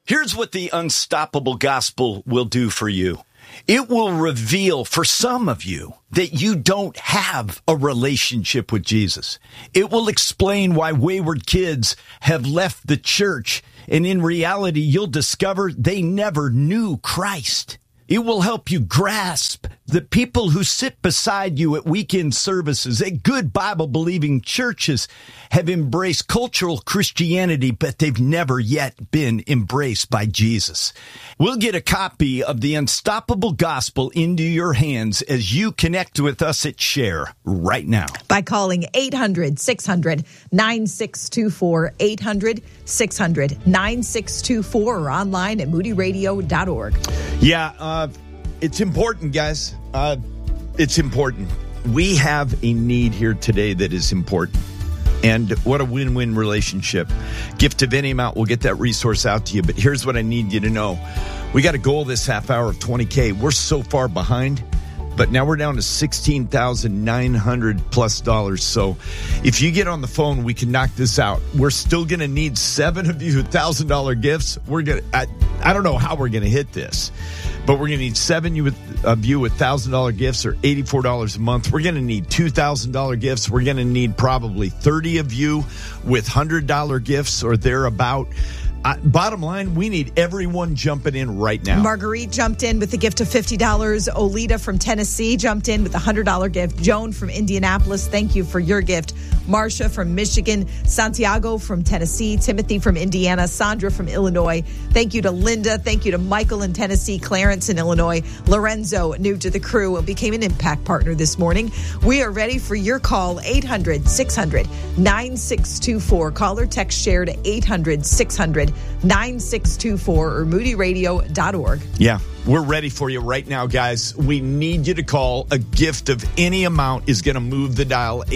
Here's what the Unstoppable Gospel will do for you. It will reveal for some of you that you don't have a relationship with Jesus. It will explain why wayward kids have left the church, and in reality, you'll discover they never knew Christ. It will help you grasp the people who sit beside you at weekend services at good Bible-believing churches have embraced cultural Christianity, but they've never yet been embraced by Jesus. We'll get a copy of the Unstoppable Gospel into your hands as you connect with us at Share right now. By calling 800-600-9624, 800-600-9624, or online at moodyradio.org. Yeah, it's important, guys. It's important. We have a need here today that is important. And what a win-win relationship. Gift of any amount, we'll get that resource out to you. But here's what I need you to know. We got a goal this half hour of $20K. We're so far behind, but now we're down to $16,900 plus. So if you get on the phone, we can knock this out. We're still going to need 7 of you $1,000 gifts. I don't know how we're going to hit this, but we're going to need 7 of you with $1,000 gifts, or $84 a month. We're going to need $2,000 gifts. We're going to need probably 30 of you with $100 gifts or thereabout. Bottom line, we need everyone jumping in right now. Marguerite jumped in with a gift of $50. Olita from Tennessee jumped in with a $100 gift. Joan from Indianapolis, thank you for your gift. Marcia from Michigan. Santiago from Tennessee. Timothy from Indiana. Sandra from Illinois. Thank you to Linda. Thank you to Michael in Tennessee. Clarence in Illinois. Lorenzo, new to the crew, became an Impact Partner this morning. We are ready for your call. 800-600-9624. Call or text Share to 800-600-9624 or moodyradio.org. Yeah, we're ready for you right now, guys. We need you to call. A gift of any amount is going to move the dial.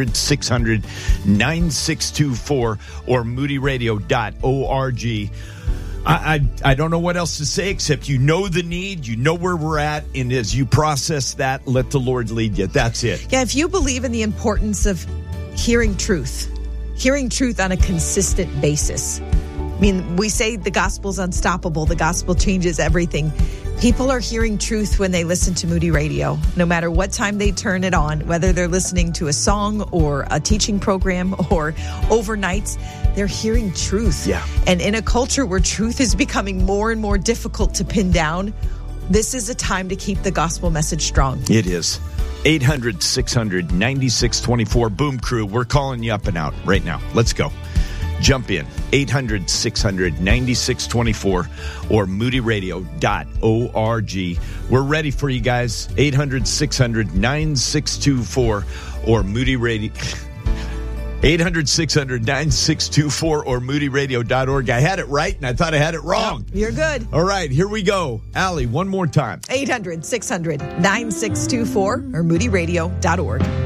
800-600-9624 or moodyradio.org. I don't know what else to say except you know the need, you know where we're at, and as you process that, let the Lord lead you. That's it. Yeah, if you believe in the importance of hearing truth on a consistent basis. I mean, we say the gospel's unstoppable. The gospel changes everything. People are hearing truth when they listen to Moody Radio, no matter what time they turn it on, whether they're listening to a song or a teaching program or overnights, they're hearing truth. Yeah. And in a culture where truth is becoming more and more difficult to pin down, this is a time to keep the gospel message strong. It is. 800-600-9624. Boom Crew, we're calling you up and out right now. Let's go. Jump in. 800-600-9624 or moodyradio.org. We're ready for you guys. 800-600-9624 or Moody Radio. 800-600-9624 or moodyradio.org. I had it right, and I thought I had it wrong. You're good. All right, here we go. Allie, one more time. 800-600-9624 or moodyradio.org.